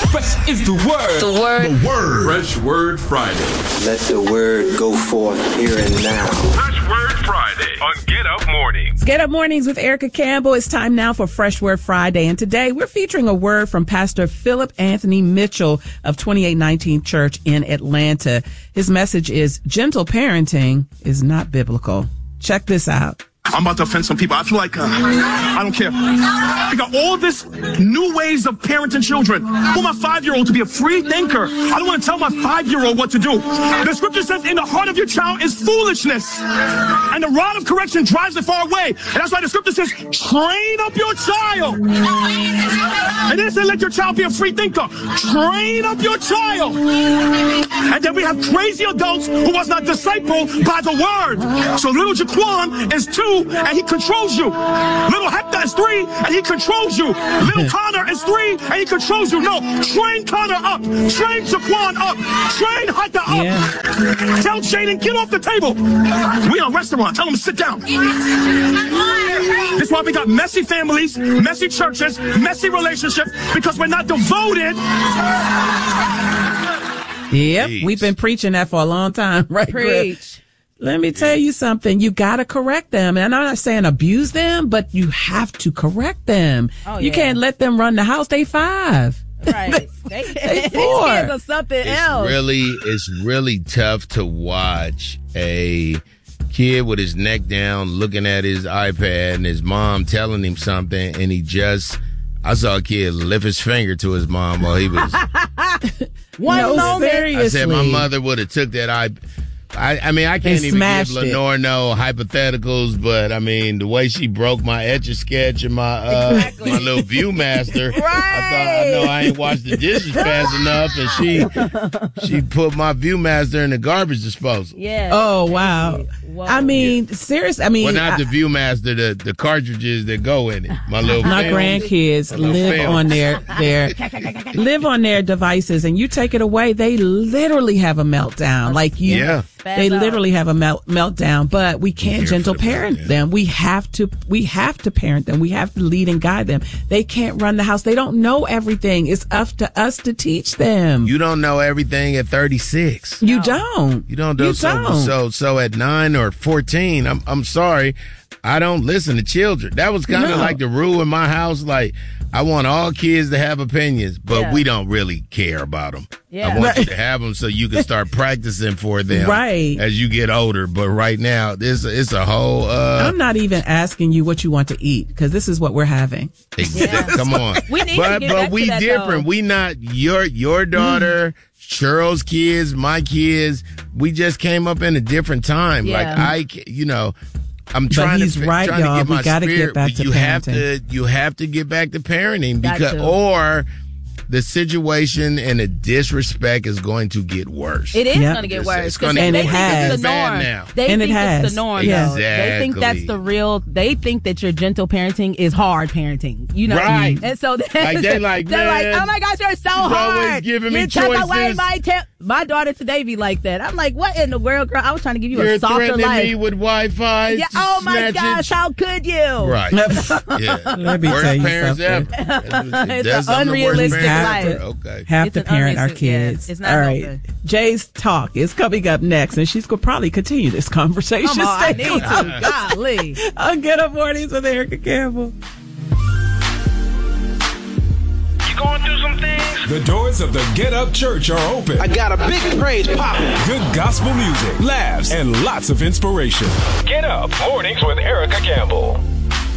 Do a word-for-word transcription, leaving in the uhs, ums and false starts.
Fresh is the word. The word. The word. Fresh Word Friday. Let the word go forth here and now. Fresh Word Friday on Get Up Mornings. Get Up Mornings with Erica Campbell. It's time now for Fresh Word Friday. And today we're featuring a word from Pastor Philip Anthony Mitchell of twenty-eight nineteen Church in Atlanta. His message is, gentle parenting is not biblical. Check this out. I'm about to offend some people. I feel like, uh, I don't care. We got all this new ways of parenting children. I want my five-year-old to be a free thinker. I don't want to tell my five-year-old what to do. The scripture says, in the heart of your child is foolishness, and the rod of correction drives it far away. And that's why the scripture says, train up your child. And then it said, let your child be a free thinker. Train up your child. And then we have crazy adults who was not discipled by the word. So little Jaquan is two, and he controls you. Little Hector is three, and he controls you. Little Connor is three, and he controls you. No, train Connor up. Train Jaquan up. Train Hector up. Yeah. Tell Jaden, get off the table. We in a restaurant. Tell him to sit down. That's why we got messy families, messy churches, messy relationships, because we're not devoted. Yep, Preach. We've been preaching that for a long time, right? Preach. Chris? Let me tell you something. You got to correct them. And I'm not saying abuse them, but you have to correct them. Oh, you yeah. can't let them run the house. They five. Right. they, they, they four. These kids are something it's else. Really, it's really tough to watch a kid with his neck down looking at his iPad and his mom telling him something, and he just... I saw a kid lift his finger to his mom while he was... One no, moment. Seriously. I said my mother would have took that iPad. I, I mean, I can't even give Lenore it. no hypotheticals, but I mean, the way she broke my Etch-a-Sketch and my uh, exactly. my little Viewmaster, right. I thought, I know I ain't washed the dishes fast enough, and she she put my Viewmaster in the garbage disposal. Yeah. Oh, wow. Whoa. I mean, yeah. seriously, I mean... Well, not I, the Viewmaster, the, the cartridges that go in it. My little My film, grandkids live film. on their, their live on their devices, and you take it away, they literally have a meltdown. Like you... Yeah. They literally have a melt, meltdown, but we can't gentle parent them. them. We have to, we have to parent them. We have to lead and guide them. They can't run the house. They don't know everything. It's up to us to teach them. You don't know everything at thirty-six. You no. don't. You don't do you so, don't. so, so at nine or fourteen, I'm, I'm sorry. I don't listen to children. That was kind of No. like the rule in my house. Like, I want all kids to have opinions, but yeah. we don't really care about them. Yeah. I want Right. you to have them so you can start practicing for them Right. as you get older. But right now, this it's a whole. Uh, I'm not even asking you what you want to eat, because this is what we're having. Yeah. Come on. We need but to get but back we to that, different. though. We not your your daughter. Mm. Cheryl's kids, my kids. We just came up in a different time. Yeah. Like I, ca- you know. I'm But trying he's to right, trying y'all. to get We my gotta get spirit, back but to you have parenting. to you have to get back to parenting Got because to. or the situation and the disrespect is going to get worse. It is Yep. going to get It's- worse. it's 'cause gonna they And think it has. it's the Bad norm. now. They And it think has. it's the norm, Yeah. though. They think that's Exactly. the real, they think that your gentle parenting is hard parenting. You know? Right. And so they're Like, they like, they're like, man, oh my gosh, you're so she's hard. always giving me you took away choices. my te-. My daughter today be like that. I'm like, what in the world, girl? I was trying to give you You're a softer threatening life. me with Wi-Fi. Yeah. Oh my snatch it. gosh, how could you? Right. Yeah. Let me worst tell you parents something. ever. That's, It's that's an I'm the worst unrealistic parent life. ever. Okay. Have It's to an parent our unrealistic- yeah, kids. it's not All no right. good. Jay's talk is coming up next, and she's going to probably continue this conversation. Come on, I Stay need tuned. to. Golly. On Get Up Mornings with Erica Campbell. You going through some things? The doors of the Get Up Church are open. I got a big praise popping. Good gospel music, laughs, and lots of inspiration. Get Up Mornings with Erica Campbell.